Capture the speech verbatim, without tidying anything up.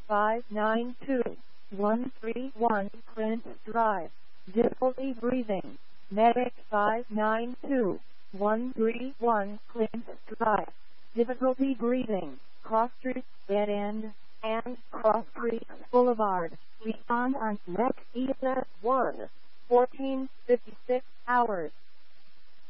five nine two, one three one Clint Drive. Difficulty breathing. Medic five nine two, one three one Clint Drive. Difficulty breathing. Cross Street, Dead End, and Cross Creek Boulevard. Respond on next E S one, fourteen fifty-six hours.